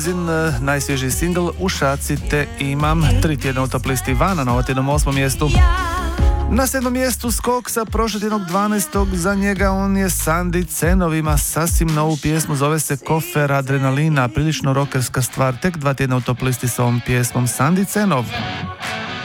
Najsvježiji singl Ušaci te imam, 3 tjedna u top listi Ivana na tjednom 8. mjestu. Na 7. mjestu skok sa prošlotjednog 12. Za njega on je Sandi Cenov, ima sasvim novu pjesmu, zove se Kofer Adrenalina, prilično rockerska stvar, tek 2 tjedna u top listi s ovom pjesmom Sandi Cenov.